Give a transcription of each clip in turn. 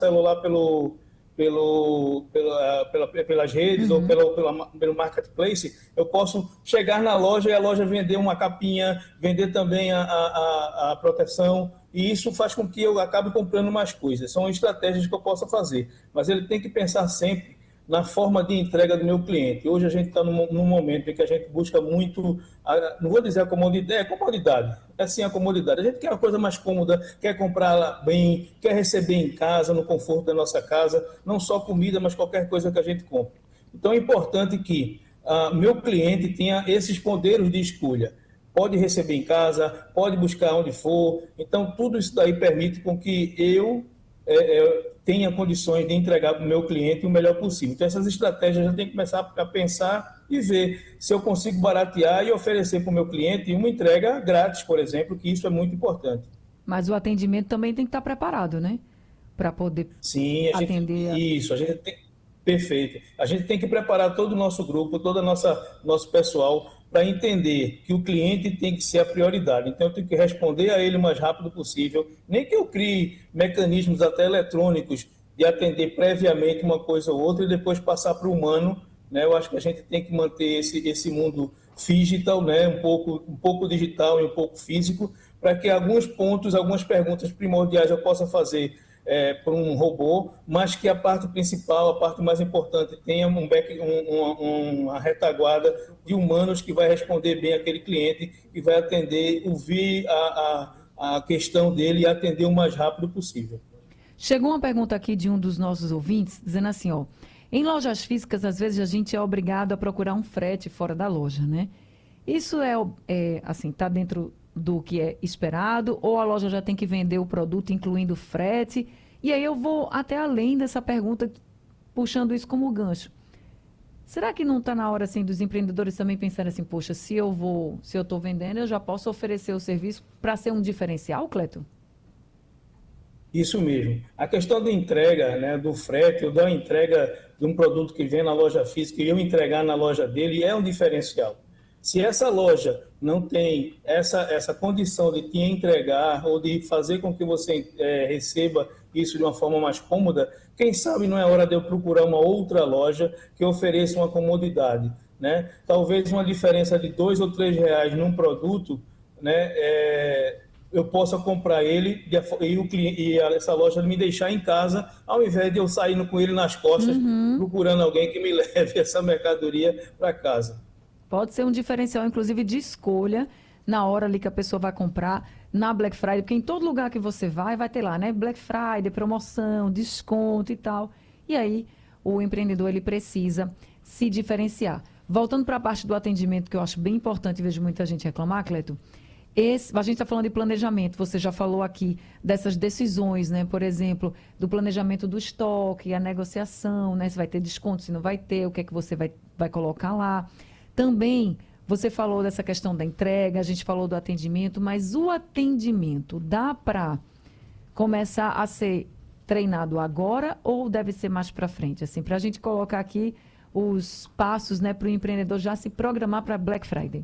celular pelas redes ou pelo marketplace, eu posso chegar na loja e a loja vender uma capinha, vender também a proteção, e isso faz com que eu acabe comprando mais coisas. São estratégias que eu possa fazer, mas ele tem que pensar sempre na forma de entrega do meu cliente. Hoje a gente está num momento em que a gente busca muito, não vou dizer a comodidade, é sim a comodidade. A gente quer uma coisa mais cômoda, quer comprar bem, quer receber em casa, no conforto da nossa casa, não só comida, mas qualquer coisa que a gente compre. Então é importante que meu cliente tenha esses poderes de escolha. Pode receber em casa, pode buscar onde for. Então, tudo isso daí permite com que eu tenha condições de entregar para o meu cliente o melhor possível. Então, essas estratégias eu tenho que começar a pensar e ver se eu consigo baratear e oferecer para o meu cliente uma entrega grátis, por exemplo, que isso é muito importante. Mas o atendimento também tem que estar preparado, né? Para poder Sim, atender. isso, a gente tem, perfeito. A gente tem que preparar todo o nosso grupo, todo o nosso pessoal para entender que o cliente tem que ser a prioridade. Então, eu tenho que responder a ele o mais rápido possível, nem que eu crie mecanismos até eletrônicos de atender previamente uma coisa ou outra e depois passar para o humano, né? Eu acho que a gente tem que manter esse mundo digital, né? Um pouco digital e um pouco físico, para que alguns pontos, algumas perguntas primordiais eu possa fazer para um robô, mas que a parte principal, a parte mais importante, tenha uma retaguarda de humanos que vai responder bem aquele cliente e vai atender, ouvir a questão dele e atender o mais rápido possível. Chegou uma pergunta aqui de um dos nossos ouvintes, dizendo assim, ó, em lojas físicas, às vezes a gente é obrigado a procurar um frete fora da loja, né? Isso assim, tá dentro do que é esperado, ou a loja já tem que vender o produto, incluindo frete? E aí eu vou até além dessa pergunta, puxando isso como gancho. Será que não está na hora, assim, dos empreendedores também pensarem assim, poxa, se eu estou vendendo, eu já posso oferecer o serviço para ser um diferencial, Cleto? Isso mesmo. A questão da entrega, né, do frete, ou da entrega de um produto que vem na loja física e eu entregar na loja dele é um diferencial. Se essa loja não tem essa condição de te entregar ou de fazer com que você receba isso de uma forma mais cômoda, quem sabe não é hora de eu procurar uma outra loja que ofereça uma comodidade, né? Talvez uma diferença de R$ 2 ou R$ 3 num produto, né, eu possa comprar ele e essa loja me deixar em casa, ao invés de eu saindo com ele nas costas, Uhum. procurando alguém que me leve essa mercadoria para casa. Pode ser um diferencial, inclusive, de escolha na hora ali que a pessoa vai comprar na Black Friday, porque em todo lugar que você vai ter lá, né? Black Friday, promoção, desconto e tal. E aí, o empreendedor, ele precisa se diferenciar. Voltando para a parte do atendimento, que eu acho bem importante e vejo muita gente reclamar, Cleto, a gente está falando de planejamento, você já falou aqui dessas decisões, né? Por exemplo, do planejamento do estoque, a negociação, né? Se vai ter desconto, se não vai ter, o que é que você vai colocar lá. Também você falou dessa questão da entrega, a gente falou do atendimento, mas o atendimento dá para começar a ser treinado agora ou deve ser mais para frente? Assim, para a gente colocar aqui os passos, né, para o empreendedor já se programar para Black Friday.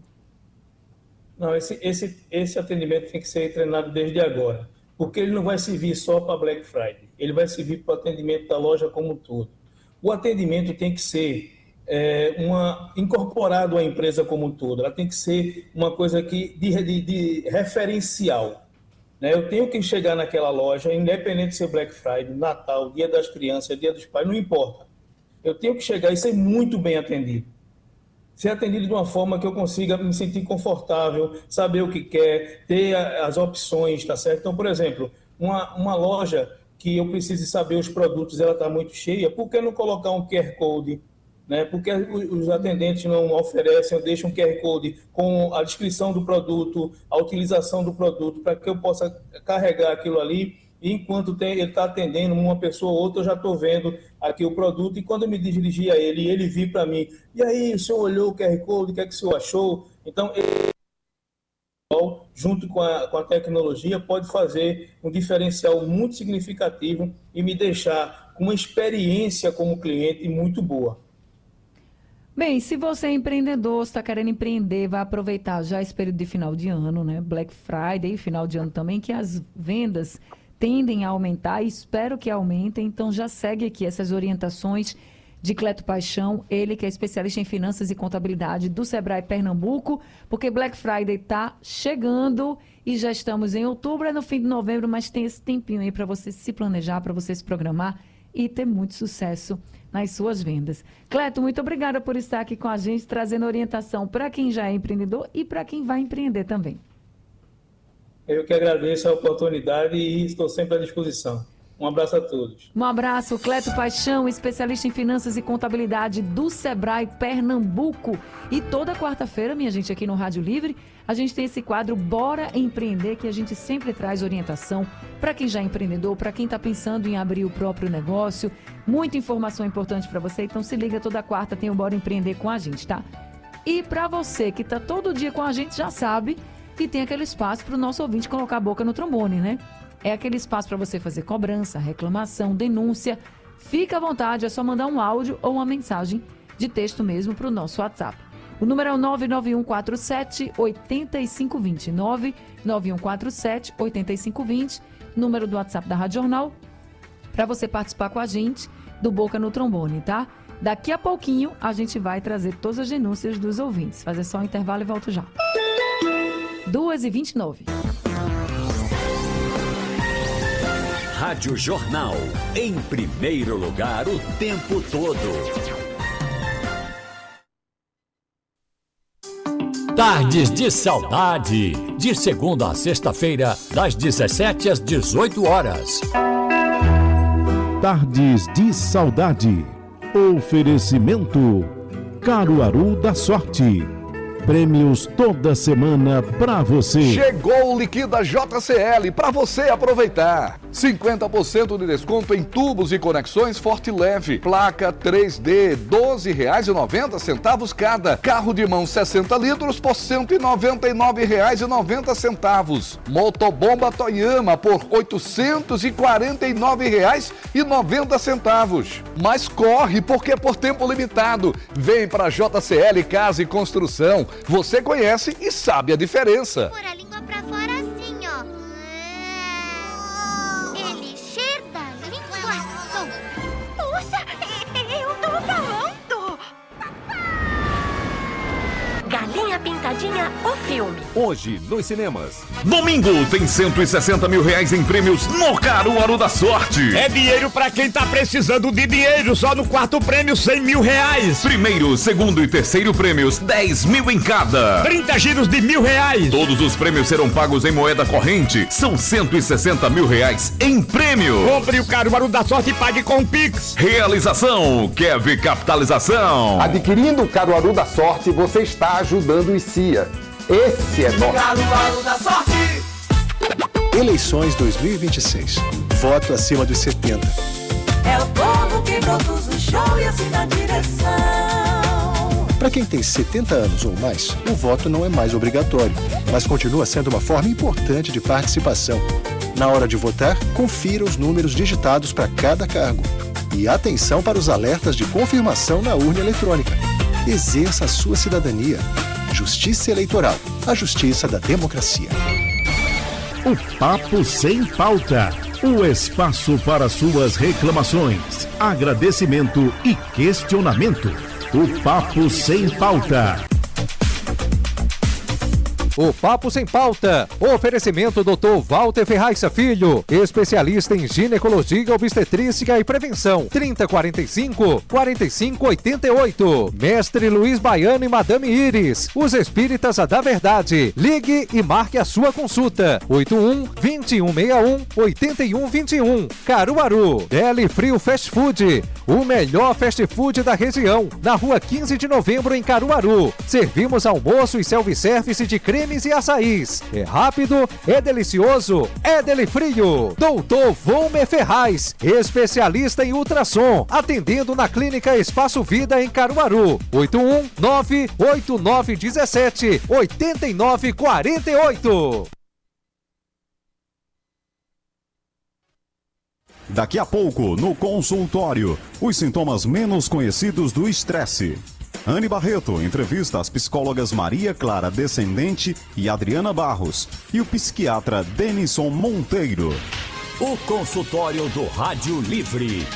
Não, esse atendimento tem que ser treinado desde agora, porque ele não vai servir só para Black Friday, ele vai servir para o atendimento da loja como um todo. O atendimento tem que ser incorporado à empresa como um todo, ela tem que ser uma coisa de referencial, né? Eu tenho que chegar naquela loja, independente de ser Black Friday, Natal, Dia das Crianças, Dia dos Pais, não importa. Eu tenho que chegar e ser muito bem atendido, ser atendido de uma forma que eu consiga me sentir confortável, saber o que quer, ter as opções, tá certo? Então, por exemplo, uma loja que eu precise saber os produtos, ela está muito cheia, por que não colocar um QR Code? Né? Porque os atendentes não oferecem, eu deixo um QR Code com a descrição do produto, a utilização do produto, para que eu possa carregar aquilo ali e enquanto ele está atendendo uma pessoa ou outra, eu já estou vendo aqui o produto, e quando eu me dirigir a ele, e ele vir para mim, e aí, o senhor olhou o QR Code, o que é que o senhor achou? Então, ele, junto com a tecnologia, pode fazer um diferencial muito significativo e me deixar com uma experiência como cliente muito boa. Bem, se você é empreendedor, está querendo empreender, vai aproveitar já esse período de final de ano, né? Black Friday e final de ano também, que as vendas tendem a aumentar, espero que aumentem, então já segue aqui essas orientações de Cleto Paixão, ele que é especialista em finanças e contabilidade do Sebrae Pernambuco, porque Black Friday está chegando e já estamos em outubro, é no fim de novembro, mas tem esse tempinho aí para você se planejar, para você se programar e ter muito sucesso nas suas vendas. Cleto, muito obrigada por estar aqui com a gente, trazendo orientação para quem já é empreendedor e para quem vai empreender também. Eu que agradeço a oportunidade e estou sempre à disposição. Um abraço a todos. Um abraço, Cleto Paixão, especialista em finanças e contabilidade do Sebrae Pernambuco. E toda quarta-feira, minha gente, aqui no Rádio Livre, a gente tem esse quadro Bora Empreender, que a gente sempre traz orientação para quem já é empreendedor, para quem está pensando em abrir o próprio negócio. Muita informação importante para você, então se liga, toda quarta tem o Bora Empreender com a gente, tá? E para você que está todo dia com a gente, já sabe que tem aquele espaço para o nosso ouvinte colocar a boca no trombone, né? É aquele espaço para você fazer cobrança, reclamação, denúncia. Fica à vontade, é só mandar um áudio ou uma mensagem de texto mesmo para o nosso WhatsApp. O número é o 99147-8520. 99147-8520, número do WhatsApp da Rádio Jornal, para você participar com a gente do Boca no Trombone, tá? Daqui a pouquinho a gente vai trazer todas as denúncias dos ouvintes. Fazer só um intervalo e volto já. 2h29. Rádio Jornal, em primeiro lugar o tempo todo. Tardes de Saudade, de segunda a sexta-feira, das 17 às 18 horas. Tardes de Saudade. Oferecimento Caruaru da Sorte. Prêmios toda semana pra você. Chegou o Liquida JCL para você aproveitar. 50% de desconto em tubos e conexões Forte Leve. Placa 3D, R$ 12,90 cada. Carro de mão 60 litros por R$ 199,90. Motobomba Toyama por R$ 849,90. Mas corre, porque é por tempo limitado. Vem para JCL Casa e Construção. Você conhece e sabe a diferença. Por a língua pra fora assim, ó. Elixir da linguação. Puxa, eu tô falando. Galinha Pintadinha, o filme. Hoje, nos cinemas. Domingo tem R$160 mil em prêmios no Caruaru da Sorte. É dinheiro pra quem tá precisando de dinheiro. Só no quarto prêmio, R$100 mil. Primeiro, segundo e terceiro prêmios, 10 mil em cada. 30 giros de R$1.000. Todos os prêmios serão pagos em moeda corrente. São R$160 mil em prêmio. Compre o Caruaru da Sorte e pague com Pix. Realização, Kev Capitalização. Adquirindo o Caruaru da Sorte, você está ajudando o ICIA. Esse é nosso. Caruaru da Sorte. Eleições 2026. Voto acima dos 70. É o povo que produz o show e assina a direção. Para quem tem 70 anos ou mais, o voto não é mais obrigatório, mas continua sendo uma forma importante de participação. Na hora de votar, confira os números digitados para cada cargo. E atenção para os alertas de confirmação na urna eletrônica. Exerça a sua cidadania. Justiça Eleitoral, a justiça da democracia. O Papo Sem Pauta. O espaço para suas reclamações, agradecimento e questionamento. O Papo Sem Pauta. O Papo Sem Pauta. Oferecimento Dr. Walter Ferraixa Filho, especialista em ginecologia, obstetrícia e prevenção. 3045-4588. Mestre Luiz Baiano e Madame Iris, os espíritas da verdade. Ligue e marque a sua consulta. 81-2161-8121. Caruaru. Deli Frio Fast Food, o melhor fast food da região. Na rua 15 de novembro, em Caruaru. Servimos almoço e self-service de cremes e açaís. É rápido, é delicioso, é Deli Frio. Doutor Volmer Ferraz, especialista em ultrassom, atendendo na Clínica Espaço Vida em Caruaru. 819-8917-8948. Daqui a pouco, no consultório, os sintomas menos conhecidos do estresse. Anne Barreto entrevista as psicólogas Maria Clara Descendente e Adriana Barros e o psiquiatra Denison Monteiro. o consultório do Rádio Livre.